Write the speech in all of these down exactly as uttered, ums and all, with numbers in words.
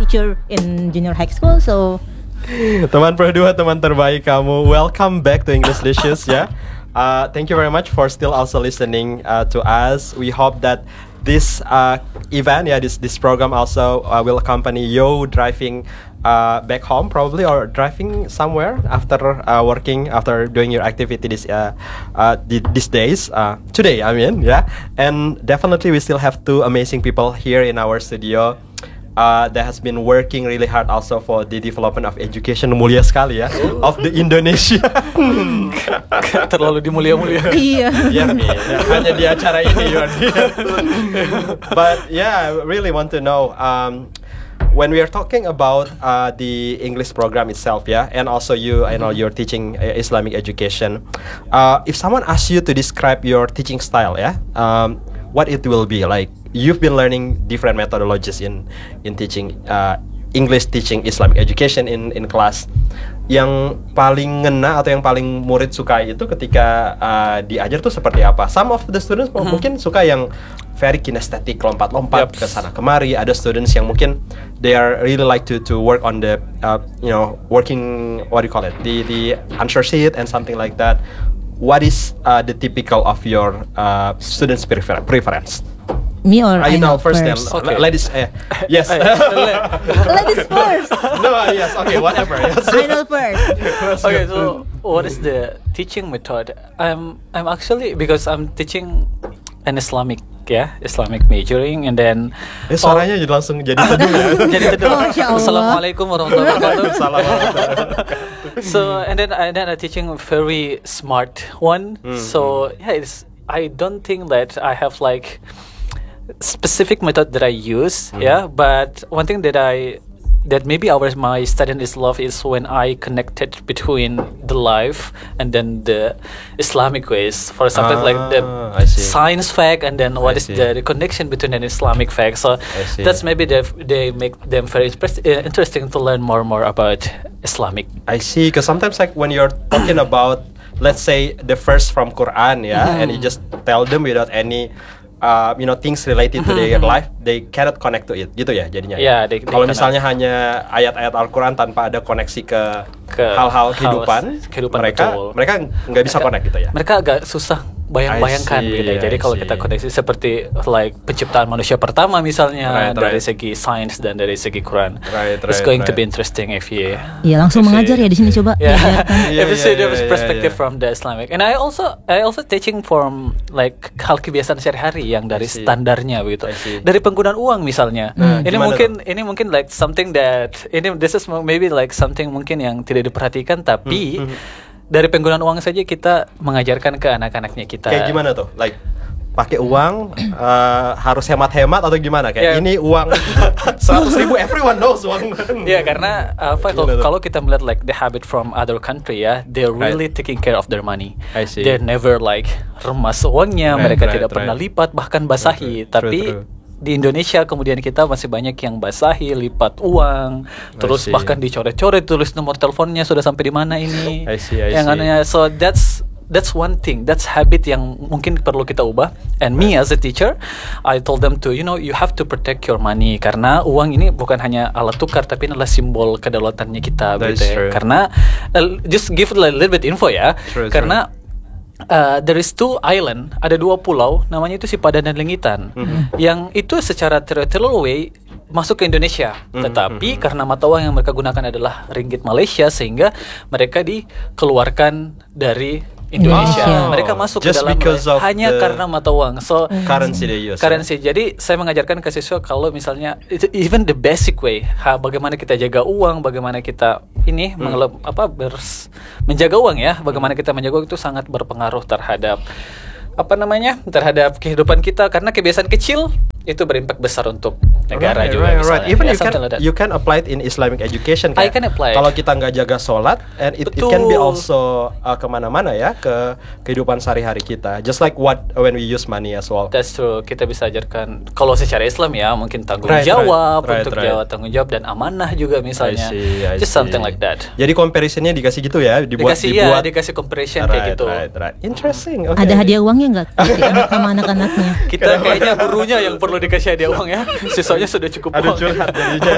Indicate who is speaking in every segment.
Speaker 1: teacher in junior high school. So
Speaker 2: teman Pro dua, teman terbaik kamu, welcome back to English Licious ya. Uh, thank you very much for still also listening uh, to us. We hope that this uh, event, yeah, this this program also uh, will accompany you driving uh, back home probably, or driving somewhere after uh, working, after doing your activity this uh, uh, these days. Uh, today, I mean, yeah. And definitely we still have two amazing people here in our studio. Uh, that has been working really hard also for the development of education. Mulia sekali ya, of the Indonesia.
Speaker 3: Terlalu dimulia-mulia.
Speaker 1: Iya.
Speaker 2: Ya, hanya di acara ini. But yeah, I really want to know um, when we are talking about uh, the English program itself, yeah, and also you, I know you're teaching uh, Islamic education. Uh, if someone asks you to describe your teaching style, yeah, um, what it will be like? You've been learning different methodologies in in teaching uh, English, teaching Islamic education in in class. Yang paling ngena atau yang paling murid sukai itu ketika uh, diajar tuh seperti apa? Some of the students mm-hmm. mungkin suka yang very kinesthetic, lompat-lompat yep. ke sana kemari. Ada students yang mungkin they are really like to to work on the uh, you know working, what do you call it, the the answer sheet and something like that. What is uh, the typical of your uh, students' prefer- preference?
Speaker 1: Me or
Speaker 2: I,
Speaker 1: I
Speaker 2: know
Speaker 1: know
Speaker 2: first,
Speaker 1: first.
Speaker 2: then
Speaker 3: Okay.
Speaker 2: ladies. Uh, yes.
Speaker 1: Ladies first.
Speaker 2: No, uh, yes. Okay, whatever. Yes.
Speaker 1: I know first.
Speaker 3: Okay, so what is the teaching method? I'm I'm actually, because I'm teaching an Islamic, yeah, Islamic majoring, and then
Speaker 2: Eh, suaranya jadi langsung jadi teduh ya.
Speaker 3: jadi teduh.
Speaker 1: Masya Allah.
Speaker 3: Assalamualaikum warahmatullahi wabarakatuh.
Speaker 2: Assalamualaikum.
Speaker 3: So and then and then I'm teaching a very smart one.
Speaker 2: Mm,
Speaker 3: so yeah, it's I don't think that I have like specific method that I use, mm. yeah. But one thing that I that maybe our my student is love is when I connected between the life and then the Islamic ways. For example,
Speaker 2: ah,
Speaker 3: like the
Speaker 2: I see.
Speaker 3: science fact, and then what
Speaker 2: I
Speaker 3: is
Speaker 2: see.
Speaker 3: the, the connection between an Islamic fact. So that's maybe they they make them very express, uh, interesting to learn more and more about Islamic.
Speaker 2: I see, because sometimes like when you're talking about, let's say, the verse from Quran, yeah,
Speaker 3: Mm-hmm.
Speaker 2: and you just tell them without any Uh, you know, things related to their life, they cannot connect to it, gitu ya jadinya.
Speaker 3: Yeah, they- they
Speaker 2: kalau
Speaker 3: cannot.
Speaker 2: misalnya hanya ayat-ayat Al-Quran tanpa ada koneksi ke,
Speaker 3: Ke
Speaker 2: hal-hal
Speaker 3: hal-
Speaker 2: kehidupan,
Speaker 3: kehidupan,
Speaker 2: mereka
Speaker 3: betul.
Speaker 2: mereka nggak bisa connect gitu ya.
Speaker 3: Mereka agak susah bayang-bayangkan
Speaker 2: I see,
Speaker 3: gitu. Jadi
Speaker 2: I
Speaker 3: kalau
Speaker 2: see.
Speaker 3: kita koneksi seperti like penciptaan manusia pertama misalnya,
Speaker 2: Right,
Speaker 3: dari
Speaker 2: right.
Speaker 3: segi sains dan dari segi Quran,
Speaker 2: Right,
Speaker 3: it's
Speaker 2: right,
Speaker 3: going to
Speaker 2: right.
Speaker 3: be interesting if you
Speaker 1: Iya, langsung
Speaker 3: if you-
Speaker 1: mengajar ya di sini coba.
Speaker 3: Yeah,
Speaker 2: Iya,
Speaker 3: if you
Speaker 2: iya,
Speaker 3: see
Speaker 2: iya,
Speaker 3: the
Speaker 2: iya,
Speaker 3: perspective
Speaker 2: iya.
Speaker 3: from the Islamic, and I also I also teaching from like hal kebiasaan sehari-hari yang dari
Speaker 2: I see.
Speaker 3: standarnya begitu,
Speaker 2: I see.
Speaker 3: dari penggunaan uang misalnya.
Speaker 2: Hmm,
Speaker 3: ini
Speaker 2: gimana
Speaker 3: mungkin ini mungkin like something that ini this is maybe like something mungkin yang tidak diperhatikan, tapi
Speaker 2: Hmm, hmm.
Speaker 3: dari penggunaan uang saja kita mengajarkan ke anak-anaknya kita.
Speaker 2: Kayak gimana tuh? Like pakai uang uh, harus hemat-hemat atau gimana? Kayak
Speaker 3: Yeah.
Speaker 2: ini uang seratus ribu, everyone knows uang.
Speaker 3: Ya, karena apa, kalau,
Speaker 2: Gimana tuh?
Speaker 3: kalau kita melihat like the habit from other country ya, they're really taking care of their money.
Speaker 2: I see.
Speaker 3: They never like remas uangnya,
Speaker 2: Right,
Speaker 3: mereka
Speaker 2: right,
Speaker 3: tidak
Speaker 2: right.
Speaker 3: pernah lipat bahkan basahi.
Speaker 2: True, true.
Speaker 3: Tapi
Speaker 2: True, true.
Speaker 3: di Indonesia kemudian kita masih banyak yang basahi, lipat uang, terus
Speaker 2: see.
Speaker 3: bahkan dicoret-coret, tulis nomor teleponnya sudah sampai di mana ini.
Speaker 2: I see, I
Speaker 3: yang
Speaker 2: see.
Speaker 3: anehnya, so that's that's one thing, that's habit yang mungkin perlu kita ubah. And me as a teacher, I told them to, you know, you have to protect your money, karena uang ini bukan hanya alat tukar tapi adalah simbol kedaulatannya kita.
Speaker 2: That is
Speaker 3: gitu ya.
Speaker 2: true.
Speaker 3: Karena uh, just give a little bit info ya.
Speaker 2: True,
Speaker 3: karena Uh, there is two island, ada dua pulau, namanya itu Sipadan dan Lengitan,
Speaker 2: Mm-hmm.
Speaker 3: yang itu secara territorial way masuk ke Indonesia,
Speaker 2: Mm-hmm.
Speaker 3: tetapi karena mata uang yang mereka gunakan adalah ringgit Malaysia, sehingga mereka dikeluarkan dari Indonesia.
Speaker 1: Indonesia.
Speaker 3: Mereka masuk
Speaker 2: Just
Speaker 3: ke dalam
Speaker 2: because of
Speaker 3: hanya
Speaker 2: the
Speaker 3: karena mata uang. So
Speaker 2: currency they use.
Speaker 3: currency. Jadi saya mengajarkan ke siswa kalau misalnya itu even the basic way, ha, bagaimana kita jaga uang, bagaimana kita ini
Speaker 2: Hmm.
Speaker 3: mengelap apa bers, menjaga uang ya, bagaimana kita menjaga uang itu sangat berpengaruh terhadap apa namanya terhadap kehidupan kita, karena kebiasaan kecil itu berimpak besar untuk negara
Speaker 2: Right,
Speaker 3: juga
Speaker 2: right,
Speaker 3: misalnya.
Speaker 2: right. Even
Speaker 3: Ya,
Speaker 2: you can
Speaker 3: something like that.
Speaker 2: you can apply it in Islamic education.
Speaker 3: I
Speaker 2: kayak
Speaker 3: can apply.
Speaker 2: Kalau kita nggak jaga sholat, and it, it
Speaker 3: Betul.
Speaker 2: can be also uh, kemana-mana ya, ke kehidupan sehari-hari kita. Just like what when we use money as well.
Speaker 3: That's true. Kita bisa ajarkan kalau secara Islam ya, mungkin tanggung
Speaker 2: Right,
Speaker 3: jawab
Speaker 2: right,
Speaker 3: untuk
Speaker 2: right, right.
Speaker 3: jawab tanggung jawab dan amanah juga misalnya.
Speaker 2: I see, I
Speaker 3: Just
Speaker 2: see.
Speaker 3: something like that.
Speaker 2: Jadi comparisonnya dikasih gitu ya, dibuat
Speaker 3: Dikasih
Speaker 2: dibuat.
Speaker 3: ya, dikasih comparison kayak
Speaker 2: Right,
Speaker 3: gitu.
Speaker 2: right, right. Interesting. Okay.
Speaker 1: Ada hadiah uangnya nggak sama anak-anaknya?
Speaker 3: Kita kayaknya gurunya yang perlu perlu dikasih hadiah uang ya. Sisanya sudah cukup
Speaker 2: Aduh
Speaker 3: uang.
Speaker 2: curhat jadinya.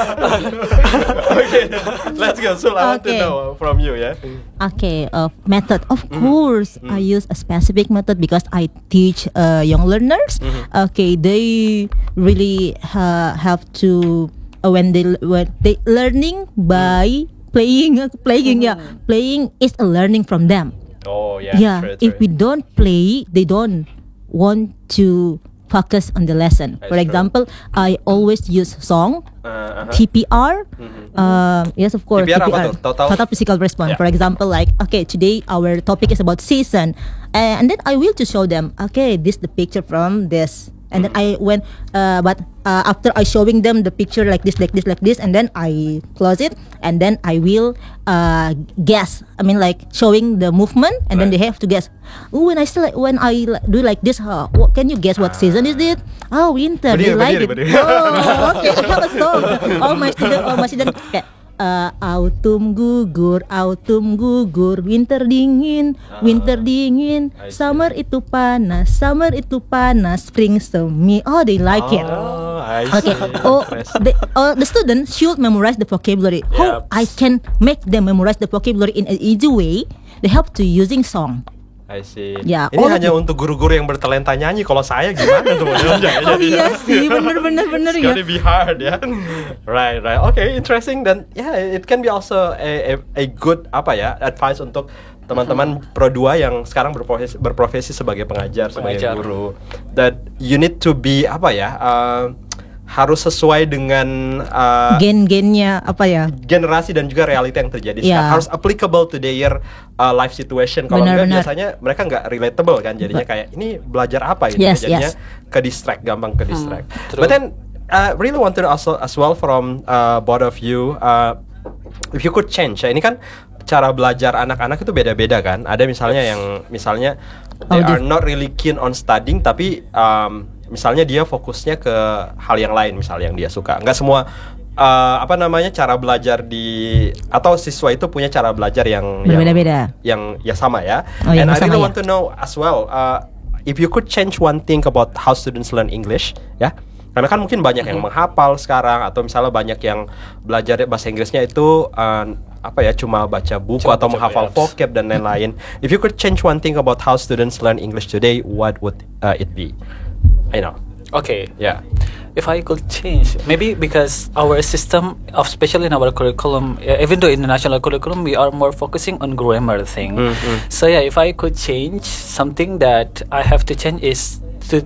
Speaker 2: Okay, let's go. So I want to
Speaker 1: Okay.
Speaker 2: know from you ya.
Speaker 1: Okay, uh, method. Of
Speaker 2: Mm-hmm.
Speaker 1: course, I use a specific method because I teach uh, young learners.
Speaker 2: Mm-hmm.
Speaker 1: Okay, they really uh, have to uh, when they when they learning by playing, uh, playing, yeah, playing is a learning from them.
Speaker 2: Oh yeah.
Speaker 1: Yeah,
Speaker 2: true,
Speaker 1: if
Speaker 2: true.
Speaker 1: we don't play, they don't want to focus on the lesson.
Speaker 2: That's
Speaker 1: For
Speaker 2: true.
Speaker 1: example, I always use song,
Speaker 2: Uh, uh-huh.
Speaker 1: T P R. Um, yes, of course.
Speaker 2: T P R apa tuh? Total-
Speaker 1: Total physical response.
Speaker 2: Yeah.
Speaker 1: For example, like okay, today our topic is about season, uh, and then I will to show them. Okay, this the picture from this, and then I when uh, but uh, after I showing them the picture like this, like this, like this, and then I close it, and then I will uh, guess. I mean, like showing the movement, and then
Speaker 2: Right.
Speaker 1: they have to guess. Oh, when I still like, when I li- do like this, uh, what, can you guess what season is it? Oh, winter. They
Speaker 2: Berdiri,
Speaker 1: like
Speaker 2: berdiri,
Speaker 1: it.
Speaker 2: berdiri.
Speaker 1: Oh, okay. I have a song. All my student, all my student kayak uh, autumn gugur, autumn gugur, winter dingin, winter dingin,
Speaker 2: I see.
Speaker 1: summer itu panas, summer itu panas, spring semi. Oh, they like it.
Speaker 2: Oh, I
Speaker 1: Okay.
Speaker 2: see.
Speaker 1: Oh,
Speaker 2: Interesting.
Speaker 1: the, uh, the student should memorize the vocabulary. How
Speaker 2: Yep.
Speaker 1: I can make them memorize the vocabulary in an easy way? They have to using song.
Speaker 2: I see.
Speaker 1: Ya,
Speaker 2: Ini
Speaker 1: all
Speaker 2: hanya
Speaker 1: of
Speaker 2: untuk guru-guru yang bertalenta nyanyi. Kalau saya gimana tuh modelnya?
Speaker 1: Oh iya sih, bener bener bener
Speaker 2: It's
Speaker 1: ya.
Speaker 2: gonna be hard ya. Right, right. Okay, interesting. Dan yeah, it can be also a, a, a good apa ya advice untuk teman-teman Pro dua yang sekarang berprofesi, berprofesi sebagai pengajar, sebagai
Speaker 3: Pengajar.
Speaker 2: guru. That you need to be apa ya? Uh, harus sesuai dengan uh,
Speaker 1: Gen-gennya apa ya?
Speaker 2: generasi dan juga realita yang terjadi
Speaker 1: Ya.
Speaker 2: sekarang. Harus applicable to their uh, life situation. Kalau
Speaker 1: Benar,
Speaker 2: enggak
Speaker 1: benar.
Speaker 2: biasanya mereka nggak relatable kan. Jadinya kayak ini belajar apa ini?
Speaker 1: Yes,
Speaker 2: Jadinya
Speaker 1: yes.
Speaker 2: ke distract, gampang ke distract.
Speaker 3: true.
Speaker 2: But then uh, really want to know also as well from uh, both of you, uh, if you could change. Ya, ini kan cara belajar anak-anak itu beda-beda kan. Ada misalnya yang misalnya they
Speaker 1: Oh,
Speaker 2: are
Speaker 1: di-
Speaker 2: not really keen on studying, tapi um, misalnya dia fokusnya ke hal yang lain, misalnya yang dia suka. Nggak semua uh, apa namanya cara belajar di atau siswa itu punya cara belajar yang
Speaker 1: Berbeda-beda.
Speaker 2: yang, yang ya sama ya.
Speaker 1: Oh, yang
Speaker 2: And I
Speaker 1: sama
Speaker 2: really
Speaker 1: ya.
Speaker 2: want to know as well, uh, if you could change one thing about how students learn English, ya. Karena kan mungkin banyak yang menghafal sekarang, atau misalnya banyak yang belajar bahasa Inggrisnya itu uh, apa ya, cuma baca buku
Speaker 3: Cuma
Speaker 2: atau
Speaker 3: baca
Speaker 2: menghafal
Speaker 3: words.
Speaker 2: vocab dan lain-lain. If you could change one thing about how students learn English today, what would uh, it be? I know.
Speaker 3: Okay.
Speaker 2: Yeah.
Speaker 3: If I could change, maybe because our system, of especially in our curriculum, uh, even though in the national curriculum, we are more focusing on grammar thing.
Speaker 2: Mhm.
Speaker 3: So yeah, if I could change something that I have to change is to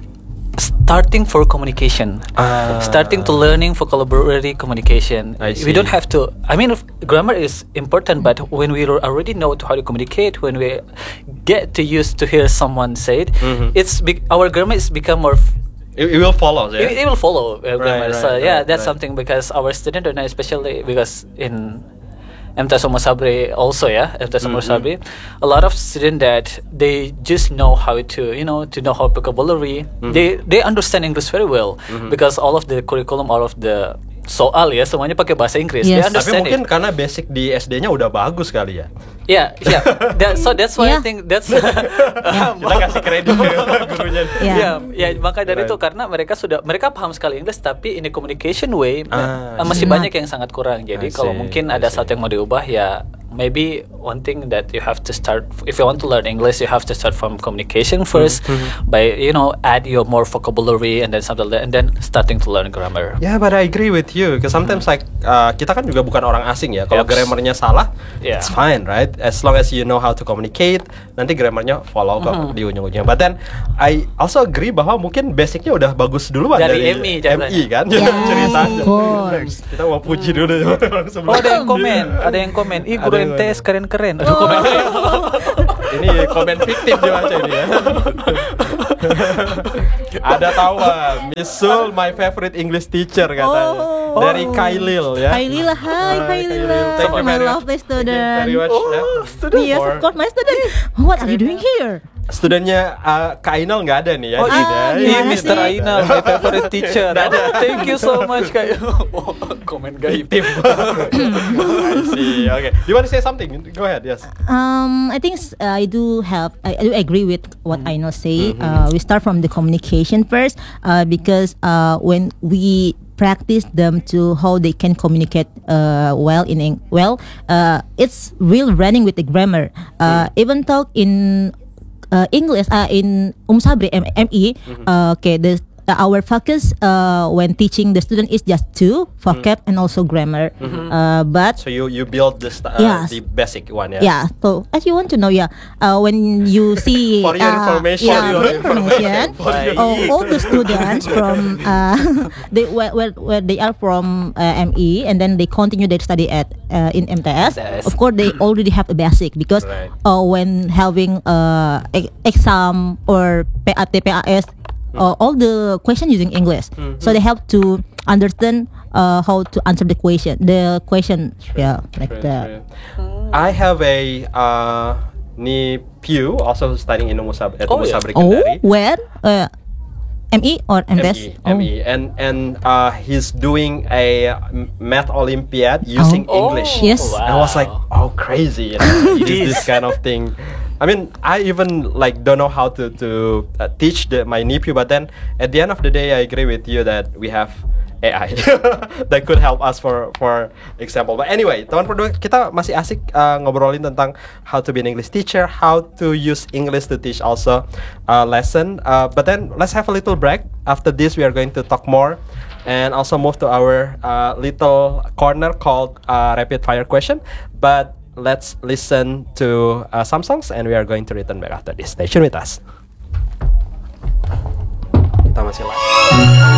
Speaker 3: starting for communication,
Speaker 2: Ah.
Speaker 3: starting to learning vocabulary communication.
Speaker 2: I
Speaker 3: We don't
Speaker 2: see.
Speaker 3: have to. I mean, if grammar is important, but when we already know how to communicate, when we get to use to hear someone say it,
Speaker 2: Mhm.
Speaker 3: it's be- our grammar is become more. F-
Speaker 2: It, it will follow, yeah.
Speaker 3: it, it will follow uh, grammar.
Speaker 2: right,
Speaker 3: so yeah,
Speaker 2: right,
Speaker 3: that's
Speaker 2: right.
Speaker 3: something because our student and especially because in M T S Umar Sabri also yeah M T S Umar
Speaker 2: Mhm.
Speaker 3: Sabri, a lot of student that they just know how to you know to know how vocabulary.
Speaker 2: Mhm.
Speaker 3: They they understand English very well
Speaker 2: Mhm.
Speaker 3: because all of the curriculum, all of the soal ya semuanya pakai bahasa Inggris. They
Speaker 1: Yes.
Speaker 2: Tapi
Speaker 3: understand
Speaker 2: mungkin
Speaker 3: it.
Speaker 2: karena basic di S D-nya udah bagus kali ya.
Speaker 3: Yeah, yeah. That, so that's why I
Speaker 1: Yeah.
Speaker 3: think that's
Speaker 2: Kita kasih kredit ke gurunya.
Speaker 1: Ya.
Speaker 3: Ya, ya maka dari
Speaker 2: Right.
Speaker 3: itu karena mereka sudah mereka paham sekali Inggris tapi in the communication way
Speaker 2: Ah,
Speaker 3: eh, masih
Speaker 1: I see.
Speaker 3: banyak yang sangat kurang. Jadi
Speaker 2: I
Speaker 3: kalau
Speaker 2: see,
Speaker 3: mungkin
Speaker 2: I
Speaker 3: ada
Speaker 2: see.
Speaker 3: satu yang mau diubah ya maybe one thing that you have to start if you want to learn English you have to start from communication first
Speaker 2: Mhm.
Speaker 3: by you know add your more vocabulary and then something like that, and then starting to learn grammar.
Speaker 2: Yeah, but I agree with you. Because sometimes like uh, kita kan juga bukan orang asing ya. Kalau
Speaker 3: Yep.
Speaker 2: grammarnya salah,
Speaker 3: Yeah.
Speaker 2: it's fine, right? As long as you know how to communicate, nanti grammarnya follow kok
Speaker 3: Mhm.
Speaker 2: di ujung-ujungnya. But then I also agree bahwa mungkin basicnya udah bagus duluan
Speaker 3: Dari
Speaker 2: dari,
Speaker 3: M I,
Speaker 2: M I kan.
Speaker 1: Yes,
Speaker 2: Ceritanya.
Speaker 1: of course.
Speaker 2: Kita mau puji dulu sebelum
Speaker 3: Oh ada yang komen, ada yang komen, ih guru
Speaker 2: Ada yang
Speaker 3: M T S keren-keren. Aduh komen.
Speaker 2: Ini komen fiktif dibaca ini ya. Ada tawa, Miss Sul my favorite English teacher katanya.
Speaker 1: Oh.
Speaker 2: Dari Kailil ya.
Speaker 1: Kailila, hi Kailila.
Speaker 2: Thank you
Speaker 1: my
Speaker 2: very much.
Speaker 1: lovely
Speaker 2: Thank you
Speaker 1: student.
Speaker 2: very much ya.
Speaker 1: Yes, of course, my student. What are you doing here?
Speaker 2: Studennya uh, Kak Ainal nggak ada nih ya?
Speaker 3: Oh,
Speaker 2: di sini
Speaker 3: iya,
Speaker 2: ya?
Speaker 3: iya,
Speaker 1: gimana
Speaker 3: mister
Speaker 1: sih?
Speaker 3: Ainal, my favorite teacher. Thank you so much, Kak. Oh, komen gaib.
Speaker 2: Tip. I see. Okay. You want to say something? Go ahead. Yes.
Speaker 1: Um, I think s- I do have. I, I do agree with what I know say. Uh, we start from the communication first, uh, because uh, when we practice them to how they can communicate uh, well in Eng- well, uh, it's real running with the grammar. Uh, Even talk in uh, English, uh, in Um Sabri M- ME. Uh, okay, the our focus uh, when teaching the student is just two vocab and also grammar. Uh, but
Speaker 2: So you you build this uh,
Speaker 1: Yes.
Speaker 2: the basic one, yeah.
Speaker 1: yeah, so as you want to know, yeah, uh, when you see
Speaker 2: For your
Speaker 1: uh,
Speaker 2: information.
Speaker 1: yeah,
Speaker 2: For your
Speaker 1: the information,
Speaker 2: For your-
Speaker 1: oh, all the students from uh, they where, where, where they are from uh, M E, and then they continue their study at uh, in M T S.
Speaker 3: M T S.
Speaker 1: Of course, they already have a basic because
Speaker 2: Right.
Speaker 1: uh, when having uh, e- exam or P A T P A S. Uh, all the question using English, so they have to understand uh, how to answer the question. The question, yeah, like
Speaker 2: True,
Speaker 1: that.
Speaker 2: true. I have a uh, nephew also studying in Umusab at
Speaker 3: Oh, yeah.
Speaker 2: Umusabri
Speaker 1: Oh,
Speaker 2: Kendari.
Speaker 1: where? Uh, M E or M T S?
Speaker 2: M E,
Speaker 1: Oh.
Speaker 2: M E, and and uh, he's doing a m- math Olympiad using
Speaker 1: Oh.
Speaker 2: English.
Speaker 1: Yes.
Speaker 2: I was like, oh, crazy! You know, it is this kind of thing. I mean, I even like don't know how to to uh, teach the, my nephew, but then at the end of the day, I agree with you that we have A I that could help us for for example. But anyway, teman berdua, kita masih asik uh, ngobrolin tentang how to be an English teacher, how to use English to teach also uh, lesson. Uh, but then let's have a little break. After this, we are going to talk more and also move to our uh, little corner called uh, rapid fire question. But let's listen to uh, some songs and we are going to return back after this. Stay tuned with us. Kita masih live.